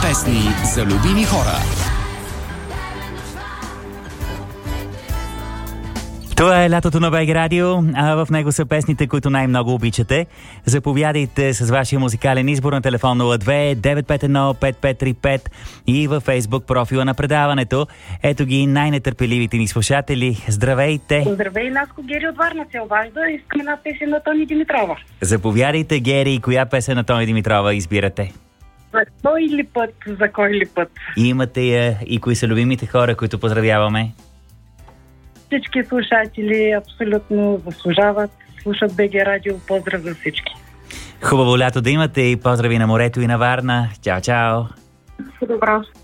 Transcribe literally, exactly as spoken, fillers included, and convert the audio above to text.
Песни за любими хора. Това е лятото на БГ Радио, а в него са песните, които най-много обичате. Заповядайте с вашия музикален избор на телефон нула две девет пет едно пет пет три пет и във Фейсбук профила на предаването. Ето ги най-нетърпеливите ни слушатели. Здравейте! Здравей, Наско, Гери от Варна се обажда. Искам една песен на Тони Димитрова. Заповядайте, Гери. Коя песен на Тони Димитрова избирате? За кой ли път, за кой ли път? И имате я и кои са любимите хора, които поздравяваме? Всички слушатели абсолютно заслужават. Слушат БГ Радио. Поздрав за всички. Хубаво лято да имате и поздрави на морето и на Варна. Чао, чао! Добро.